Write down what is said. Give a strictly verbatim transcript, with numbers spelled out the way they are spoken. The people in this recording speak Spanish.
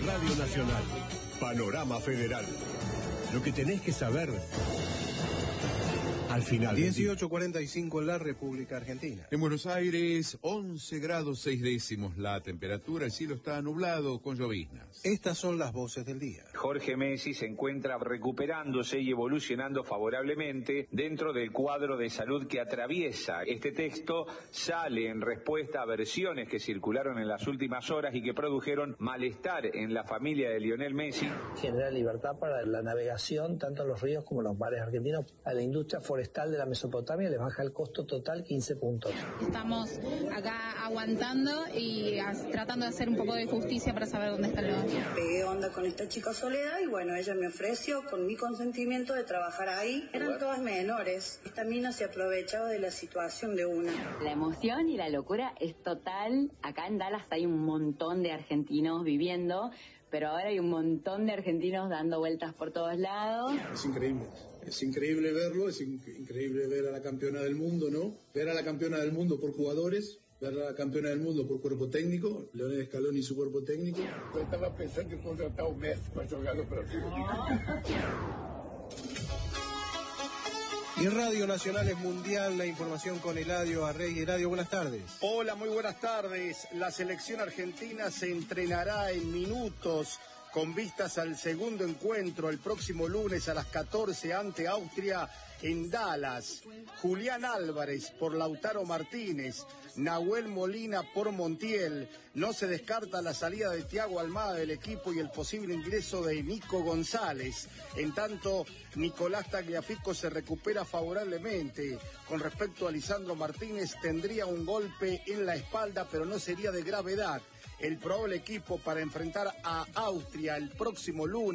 Radio Nacional. Panorama Federal. Lo que tenés que saber al final. dieciocho cuarenta y cinco en la República Argentina. En Buenos Aires, once grados seis décimos la temperatura, el cielo está nublado con lloviznas. Estas son las voces del día. Jorge Messi se encuentra recuperándose y evolucionando favorablemente dentro del cuadro de salud que atraviesa. Este texto sale en respuesta a versiones que circularon en las últimas horas y que produjeron malestar en la familia de Lionel Messi. Genera libertad para la navegación, tanto en los ríos como en los mares argentinos. A la industria forestal de la Mesopotamia les baja el costo total quince puntos. Estamos acá aguantando y tratando de hacer un poco de justicia para saber dónde están los... Pegué onda con esta chica Soledad y bueno, ella me ofreció con mi consentimiento de trabajar ahí. Eran todas menores. Esta mina se aprovechaba de la situación de una. La emoción y la locura es total. Acá en Dallas hay un montón de argentinos viviendo, pero ahora hay un montón de argentinos dando vueltas por todos lados. Es increíble, es increíble verlo, es in- increíble ver a la campeona del mundo, ¿no? Ver a la campeona del mundo por jugadores, ver a la campeona del mundo por cuerpo técnico, Leonel Scaloni y su cuerpo técnico. Yo estaba pensando en contratar a un Messi para jugar no Brasil. Y en Radio Nacional es Mundial, la información con Eladio Arregui. Eladio, buenas tardes. Hola, muy buenas tardes. La selección argentina se entrenará en minutos con vistas al segundo encuentro el próximo lunes a las catorce ante Austria en Dallas. Julián Álvarez por Lautaro Martínez, Nahuel Molina por Montiel. No se descarta la salida de Thiago Almada del equipo y el posible ingreso de Nico González. En tanto, Nicolás Tagliafico se recupera favorablemente. Con respecto a Lisandro Martínez, tendría un golpe en la espalda, pero no sería de gravedad. El probable equipo para enfrentar a Austria el próximo lunes